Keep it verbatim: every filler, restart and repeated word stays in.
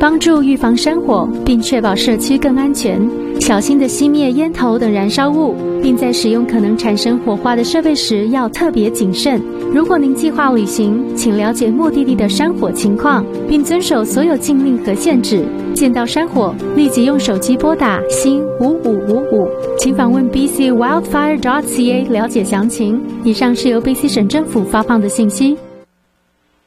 帮助预防山火，并确保社区更安全。小心地熄灭烟头等燃烧物，并在使用可能产生火花的设备时要特别谨慎。如果您计划旅行，请了解目的地的山火情况，并遵守所有禁令和限制。见到山火，立即用手机拨打星五五五五，请访问 b c wildfire dot c a 了解详情。以上是由 B C 省政府发放的信息。